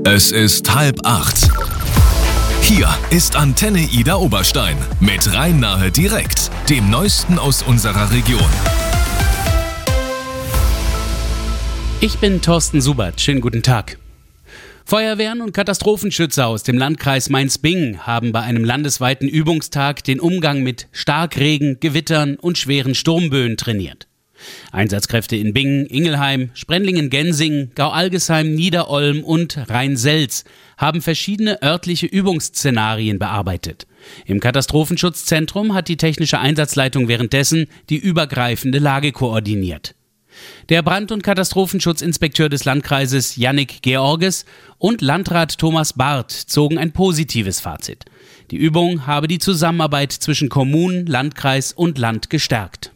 Es ist 7:30. Hier ist Antenne Ida Oberstein mit Rhein-Nahe direkt, dem Neuesten aus unserer Region. Ich bin Thorsten Subert. Schönen guten Tag. Feuerwehren und Katastrophenschützer aus dem Landkreis Mainz-Bingen haben bei einem landesweiten Übungstag den Umgang mit Starkregen, Gewittern und schweren Sturmböen trainiert. Einsatzkräfte in Bingen, Ingelheim, Sprendlingen-Gensingen, Gau-Algesheim, Niederolm und Rhein-Selz haben verschiedene örtliche Übungsszenarien bearbeitet. Im Katastrophenschutzzentrum hat die technische Einsatzleitung währenddessen die übergreifende Lage koordiniert. Der Brand- und Katastrophenschutzinspekteur des Landkreises Jannik Georges und Landrat Thomas Barth zogen ein positives Fazit. Die Übung habe die Zusammenarbeit zwischen Kommunen, Landkreis und Land gestärkt.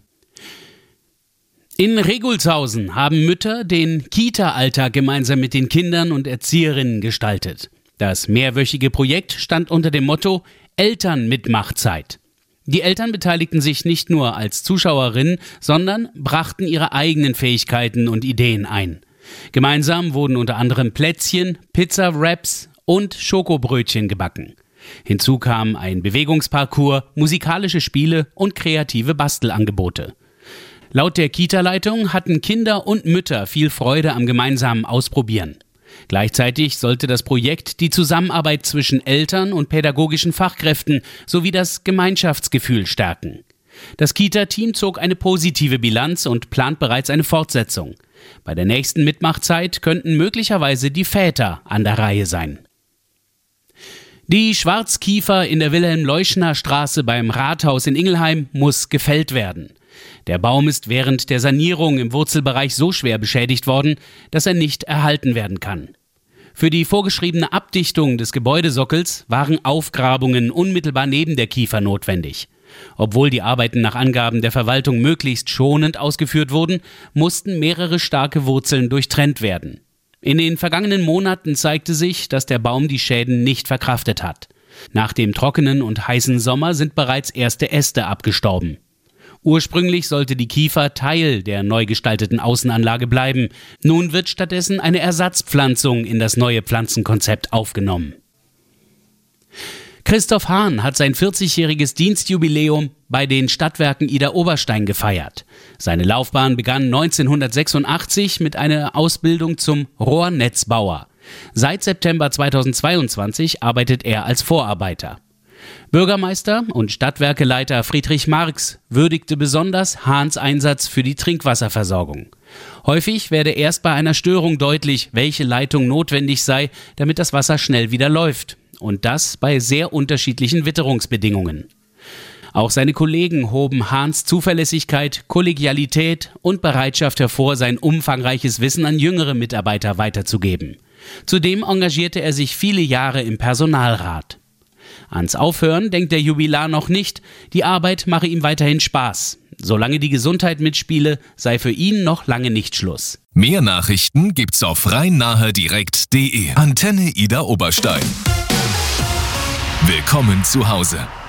In Regulshausen haben Mütter den Kita-Alltag gemeinsam mit den Kindern und Erzieherinnen gestaltet. Das mehrwöchige Projekt stand unter dem Motto Elternmitmachzeit. Die Eltern beteiligten sich nicht nur als Zuschauerinnen, sondern brachten ihre eigenen Fähigkeiten und Ideen ein. Gemeinsam wurden unter anderem Plätzchen, Pizza-Wraps und Schokobrötchen gebacken. Hinzu kam ein Bewegungsparcours, musikalische Spiele und kreative Bastelangebote. Laut der Kita-Leitung hatten Kinder und Mütter viel Freude am gemeinsamen Ausprobieren. Gleichzeitig sollte das Projekt die Zusammenarbeit zwischen Eltern und pädagogischen Fachkräften sowie das Gemeinschaftsgefühl stärken. Das Kita-Team zog eine positive Bilanz und plant bereits eine Fortsetzung. Bei der nächsten Mitmachzeit könnten möglicherweise die Väter an der Reihe sein. Die Schwarzkiefer in der Wilhelm-Leuschner-Straße beim Rathaus in Ingelheim muss gefällt werden. Der Baum ist während der Sanierung im Wurzelbereich so schwer beschädigt worden, dass er nicht erhalten werden kann. Für die vorgeschriebene Abdichtung des Gebäudesockels waren Aufgrabungen unmittelbar neben der Kiefer notwendig. Obwohl die Arbeiten nach Angaben der Verwaltung möglichst schonend ausgeführt wurden, mussten mehrere starke Wurzeln durchtrennt werden. In den vergangenen Monaten zeigte sich, dass der Baum die Schäden nicht verkraftet hat. Nach dem trockenen und heißen Sommer sind bereits erste Äste abgestorben. Ursprünglich sollte die Kiefer Teil der neu gestalteten Außenanlage bleiben. Nun wird stattdessen eine Ersatzpflanzung in das neue Pflanzenkonzept aufgenommen. Christoph Hahn hat sein 40-jähriges Dienstjubiläum bei den Stadtwerken Ida Oberstein gefeiert. Seine Laufbahn begann 1986 mit einer Ausbildung zum Rohrnetzbauer. Seit September 2022 arbeitet er als Vorarbeiter. Bürgermeister und Stadtwerkeleiter Friedrich Marx würdigte besonders Hahns Einsatz für die Trinkwasserversorgung. Häufig werde erst bei einer Störung deutlich, welche Leitung notwendig sei, damit das Wasser schnell wieder läuft. Und das bei sehr unterschiedlichen Witterungsbedingungen. Auch seine Kollegen hoben Hahns Zuverlässigkeit, Kollegialität und Bereitschaft hervor, sein umfangreiches Wissen an jüngere Mitarbeiter weiterzugeben. Zudem engagierte er sich viele Jahre im Personalrat. Ans Aufhören denkt der Jubilar noch nicht, die Arbeit mache ihm weiterhin Spaß. Solange die Gesundheit mitspiele, sei für ihn noch lange nicht Schluss. Mehr Nachrichten gibt's auf rhein-nahe-direkt.de. Antenne Ida Oberstein. Willkommen zu Hause.